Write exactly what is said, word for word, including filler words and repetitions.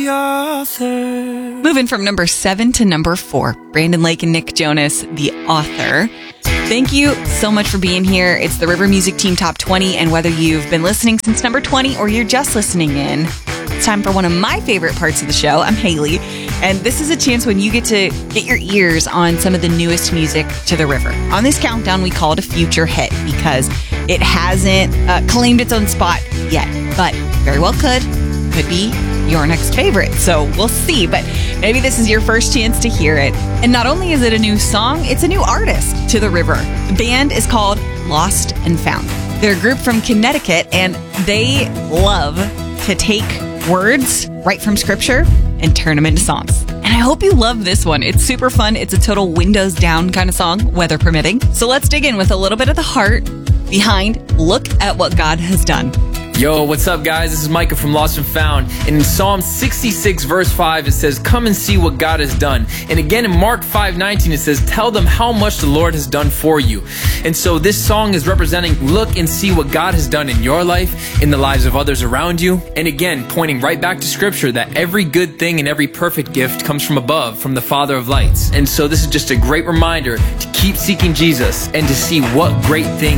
the author. Moving from number seven to number four, Brandon Lake and Nick Jonas, The Author. Thank you so much for being here. It's the River Music Team Top twenty, and whether you've been listening since number twenty or you're just listening in, it's time for one of my favorite parts of the show. I'm Haley, and this is a chance when you get to get your ears on some of the newest music to the river. On this countdown, we call it a future hit because it hasn't uh, claimed its own spot yet, but very well could. Could be your next favorite, so we'll see, but maybe this is your first chance to hear it. And not only is it a new song, it's a new artist to the river. The band is called Lost and Found. They're a group from Connecticut, and they love to take words right from scripture and turn them into songs. And I hope you love this one. It's super fun. It's a total windows down kind of song, weather permitting. So let's dig in with a little bit of the heart behind Look at What God Has Done. Yo, what's up, guys? This is Micah from Lost and Found. And in Psalm sixty-six, verse five, it says, "Come and see what God has done." And again in Mark five nineteen, it says, "Tell them how much the Lord has done for you." And so this song is representing look and see what God has done in your life, in the lives of others around you. And again, pointing right back to Scripture that every good thing and every perfect gift comes from above, from the Father of lights. And so this is just a great reminder to keep seeking Jesus and to see what great thing